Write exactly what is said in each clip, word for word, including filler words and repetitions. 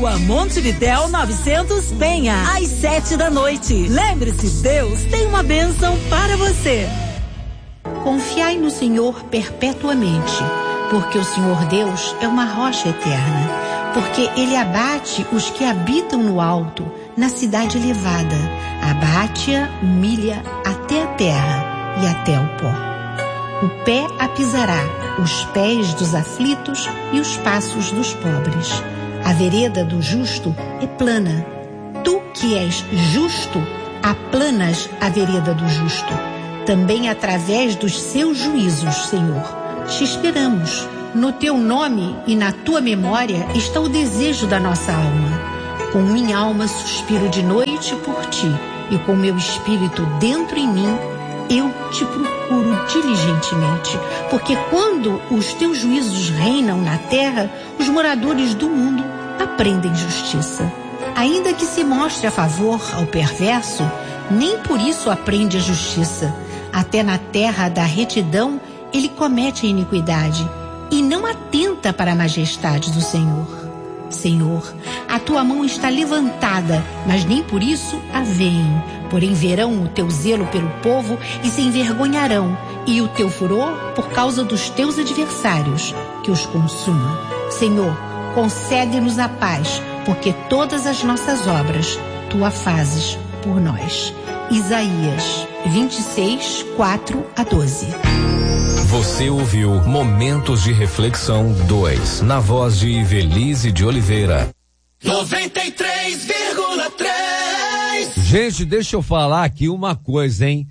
Rua Montevidéu novecentos Penha, às sete da noite. Lembre-se, Deus tem uma bênção para você. Confiai no Senhor perpetuamente, porque o Senhor Deus é uma rocha eterna, porque Ele abate os que habitam no alto, na cidade elevada, abate-a, humilha até a terra e até o pó. O pé a pisará, os pés dos aflitos e os passos dos pobres. A vereda do justo é plana. Tu que és justo, aplanas a vereda do justo. Também através dos seus juízos, Senhor, te esperamos. No teu nome e na tua memória está o desejo da nossa alma. Com minha alma suspiro de noite por ti, e com meu espírito dentro em mim, eu te procuro diligentemente. Porque quando os teus juízos reinam na terra, os moradores do mundo aprendem justiça. Ainda que se mostre a favor ao perverso, nem por isso aprende a justiça. Até na terra da retidão, ele comete a iniquidade e não atenta para a majestade do Senhor. Senhor, a tua mão está levantada, mas nem por isso a veem. Porém verão o teu zelo pelo povo e se envergonharão, e o teu furor por causa dos teus adversários, que os consuma. Senhor, concede-nos a paz, porque todas as nossas obras tu a fazes por nós. Isaías vinte e seis, quatro a doze. Você ouviu Momentos de Reflexão dois, na voz de Ivelise de Oliveira. noventa e três vírgula três. Gente, deixa eu falar aqui uma coisa, hein?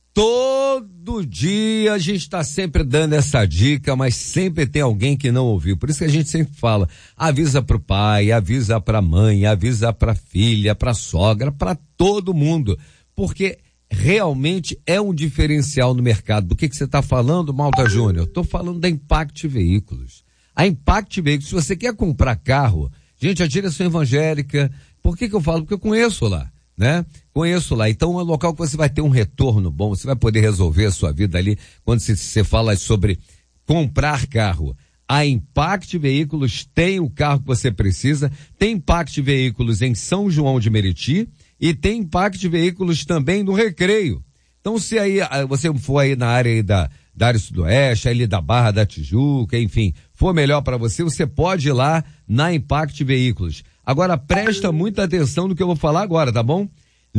Todo dia a gente está sempre dando essa dica, mas sempre tem alguém que não ouviu. Por isso que a gente sempre fala, avisa pro pai, avisa pra mãe, avisa pra filha, pra sogra, pra todo mundo. Porque realmente é um diferencial no mercado. Do que que você está falando, Malta Júnior? Estou falando da Impact Veículos. A Impact Veículos, se você quer comprar carro, gente, a direção evangélica, por que que eu falo? Porque eu conheço lá, né? Conheço lá. Então é um local que você vai ter um retorno bom, você vai poder resolver a sua vida ali, quando você, você fala sobre comprar carro. A Impact Veículos tem o carro que você precisa, tem Impact Veículos em São João de Meriti, e tem Impact Veículos também no Recreio. Então, se aí você for aí na área aí da, da área sudoeste, ali da Barra da Tijuca, enfim, for melhor para você, você pode ir lá na Impact Veículos. Agora, presta muita atenção no que eu vou falar agora, tá bom?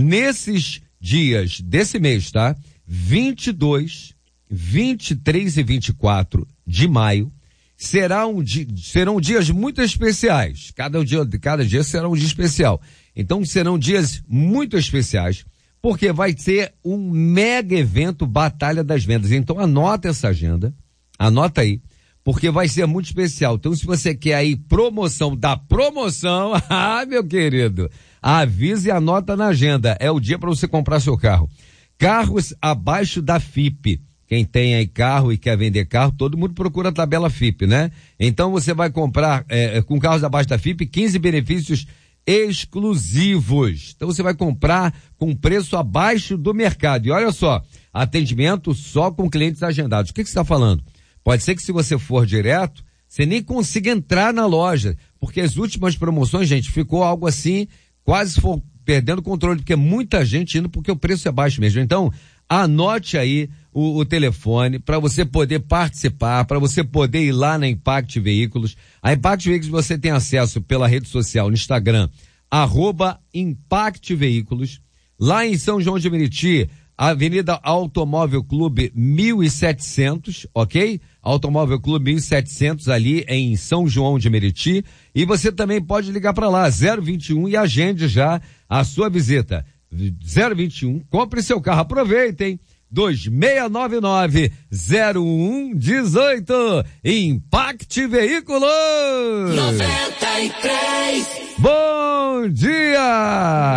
Nesses dias desse mês, tá? vinte e dois, vinte e três e vinte e quatro de maio, será um dia, serão dias muito especiais. Cada dia, cada dia será um dia especial. Então serão dias muito especiais, porque vai ser um mega evento Batalha das Vendas. Então anota essa agenda, anota aí, porque vai ser muito especial. Então se você quer aí promoção da promoção, ah, meu querido, avisa e anota na agenda. É o dia para você comprar seu carro. Carros abaixo da F I P. Quem tem aí carro e quer vender carro, todo mundo procura a tabela F I P, né? Então você vai comprar é, com carros abaixo da F I P, quinze benefícios exclusivos. Então você vai comprar com preço abaixo do mercado. E olha só, atendimento só com clientes agendados. O que que você está falando? Pode ser que se você for direto, você nem consiga entrar na loja, porque as últimas promoções, gente, ficou algo assim, quase for perdendo o controle, porque muita gente indo porque o preço é baixo mesmo. Então, anote aí o, o telefone para você poder participar, para você poder ir lá na Impact Veículos. A Impact Veículos você tem acesso pela rede social, no Instagram, arroba Impact Veículos. Lá em São João de Meriti, Avenida Automóvel Clube mil e setecentos, ok? Automóvel Clube mil e setecentos ali em São João de Meriti. E você também pode ligar para lá, zero vinte e um, e agende já a sua visita. zero vinte e um, compre seu carro, aproveitem, dois seis nove nove, zero um um oito, Impact Veículos. noventa e três. Bom dia!